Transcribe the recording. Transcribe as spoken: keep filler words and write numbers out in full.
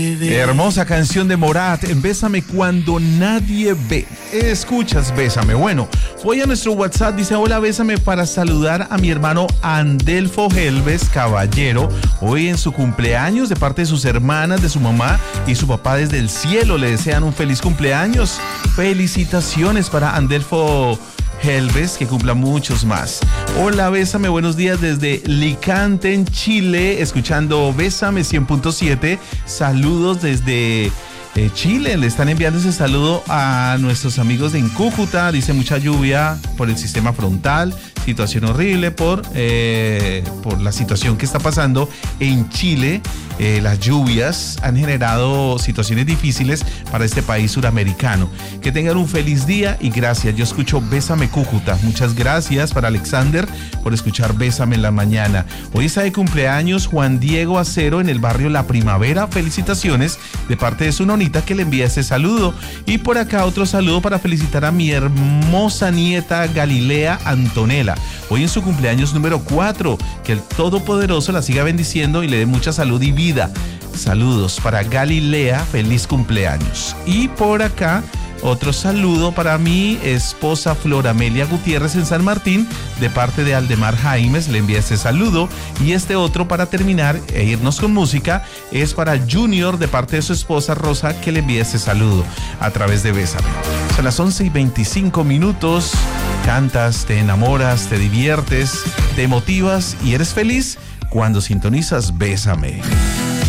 Hermosa canción de Morat, Bésame cuando nadie ve. Escuchas Bésame. Bueno, voy a nuestro WhatsApp, dice: hola, bésame para saludar a mi hermano Andelfo Helves Caballero, hoy en su cumpleaños, de parte de sus hermanas, de su mamá y su papá desde el cielo. Le desean un feliz cumpleaños. Felicitaciones para Andelfo Helves, que cumpla muchos más. Hola, bésame, buenos días desde Licante, en Chile, escuchando Bésame cien punto siete. Saludos desde eh, Chile. Le están enviando ese saludo a nuestros amigos de en Cúcuta. Dice: mucha lluvia por el sistema frontal, situación horrible por, eh, por la situación que está pasando en Chile. Eh, las lluvias han generado situaciones difíciles para este país suramericano. Que tengan un feliz día y gracias. Yo escucho Bésame Cúcuta. Muchas gracias para Alexander por escuchar Bésame en la mañana. Hoy está de cumpleaños Juan Diego Acero en el barrio La Primavera. Felicitaciones de parte de su nonita, que le envía ese saludo. Y por acá otro saludo para felicitar a mi hermosa nieta Galilea Antonella, hoy en su cumpleaños número cuatro. Que el Todopoderoso la siga bendiciendo y le dé mucha salud y vida. Saludos para Galilea, feliz cumpleaños. Y por acá otro saludo para mi esposa Flor Amelia Gutiérrez en San Martín, de parte de Aldemar Jaimes, le envía ese saludo. Y este otro, para terminar e irnos con música, es para Junior, de parte de su esposa Rosa, que le envía ese saludo a través de Bésame. Son las once y veinticinco minutos. Cantas, te enamoras, te diviertes, te motivas y eres feliz cuando sintonizas Bésame.